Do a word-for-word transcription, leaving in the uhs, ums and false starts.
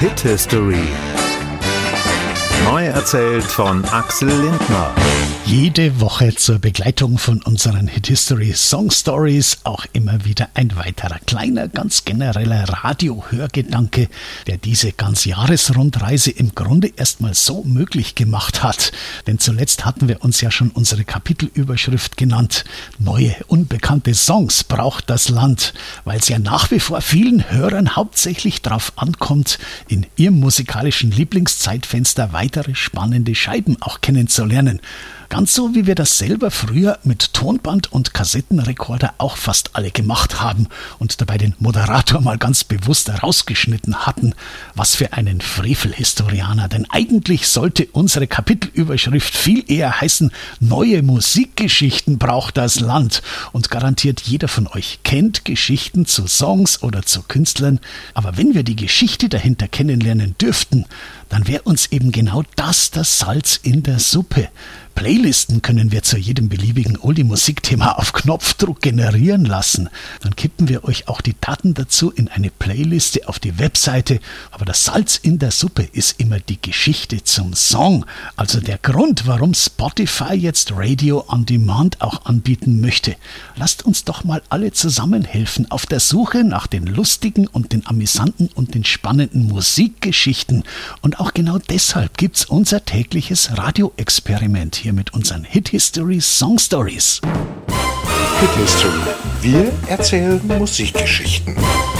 Hit History. Neu erzählt von Axel Lindner. Jede Woche zur Begleitung von unseren Hit History Song Stories auch immer wieder ein weiterer kleiner, ganz genereller Radiohörgedanke, der diese Ganzjahresrundreise im Grunde erstmal so möglich gemacht hat. Denn zuletzt hatten wir uns ja schon unsere Kapitelüberschrift genannt. Neue, unbekannte Songs braucht das Land, weil es ja nach wie vor vielen Hörern hauptsächlich darauf ankommt, in ihrem musikalischen Lieblingszeitfenster weitere spannende Scheiben auch kennenzulernen. Ganz so, wie wir das selber früher mit Tonband und Kassettenrekorder auch fast alle gemacht haben und dabei den Moderator mal ganz bewusst rausgeschnitten hatten. Was für einen Frevelhistorianer, denn eigentlich sollte unsere Kapitelüberschrift viel eher heißen: Neue Musikgeschichten braucht das Land. Und garantiert jeder von euch kennt Geschichten zu Songs oder zu Künstlern. Aber wenn wir die Geschichte dahinter kennenlernen dürften, dann wäre uns eben genau das das Salz in der Suppe. Playlisten können wir zu jedem beliebigen Oldie-Musikthema auf Knopfdruck generieren lassen. Dann kippen wir euch auch die Daten dazu in eine Playliste auf die Webseite. Aber das Salz in der Suppe ist immer die Geschichte zum Song. Also der Grund, warum Spotify jetzt Radio on Demand auch anbieten möchte. Lasst uns doch mal alle zusammen helfen auf der Suche nach den lustigen und den amüsanten und den spannenden Musikgeschichten. Und auch genau deshalb gibt's unser tägliches Radioexperiment hier mit unseren Hit History Song Stories. Hit History. Wir erzählen Musikgeschichten.